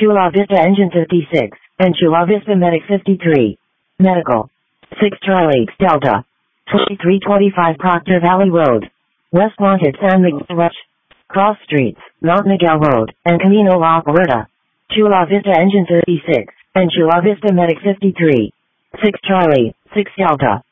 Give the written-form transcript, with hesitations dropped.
Chula Vista Engine 56, and Chula Vista Medic 53. Medical. 6 Charlie X Delta. 2325 Proctor Valley Road. West Wanted San Miguel Rush. Cross Streets, Mount Miguel Road, and Camino La Puerta. Chula Vista Engine 36, and Chula Vista Medic 53. 6 Charlie, 6 Delta.